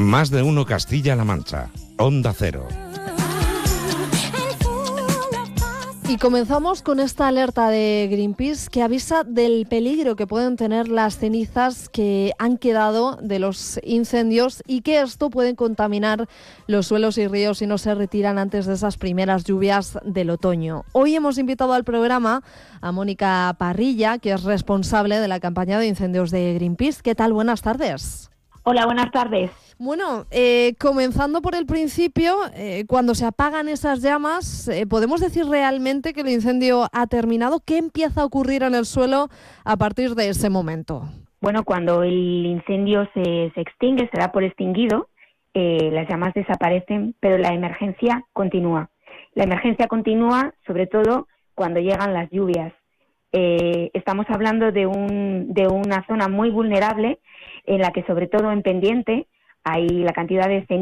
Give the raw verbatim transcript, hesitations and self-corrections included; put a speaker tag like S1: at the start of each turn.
S1: Más de uno Castilla-La Mancha. Onda Cero.
S2: Y comenzamos con esta alerta de Greenpeace que avisa del peligro que pueden tener las cenizas que han quedado de los incendios y que esto puede contaminar los suelos y ríos si no se retiran antes de esas primeras lluvias del otoño. Hoy hemos invitado al programa a Mónica Parrilla, que es responsable de la campaña de incendios de Greenpeace. ¿Qué tal? Buenas tardes.
S3: Hola, buenas tardes.
S2: Bueno, eh, comenzando por el principio, eh, cuando se apagan esas llamas, eh, ¿podemos decir realmente que el incendio ha terminado? ¿Qué empieza a ocurrir en el suelo a partir de ese momento?
S3: Bueno, cuando el incendio se, se extingue, se da por extinguido, eh, las llamas desaparecen, pero la emergencia continúa. La emergencia continúa, sobre todo, cuando llegan las lluvias. Eh, estamos hablando de, un, de una zona muy vulnerable en la que, sobre todo en pendiente, hay la cantidad de cenizas